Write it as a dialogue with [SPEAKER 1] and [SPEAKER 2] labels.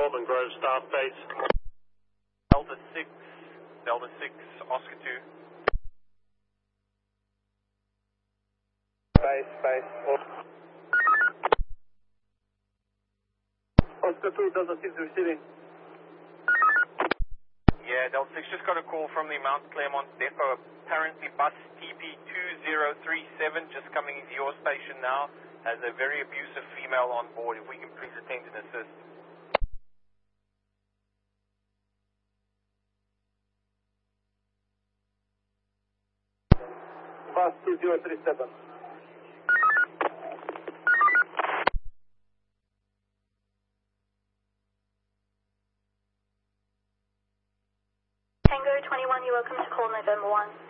[SPEAKER 1] Golden Grove Staff Base.
[SPEAKER 2] Delta 6, Oscar 2.
[SPEAKER 1] Base. Oscar 2, Delta 6 receiving.
[SPEAKER 2] Yeah, Delta 6 just got a call from the Mount Claremont depot. Apparently bus TP2037 just coming into your station now has a very abusive female on board. If we can please attend and assist.
[SPEAKER 1] Bus 2037.
[SPEAKER 3] Tango 21, you're welcome to call November 1.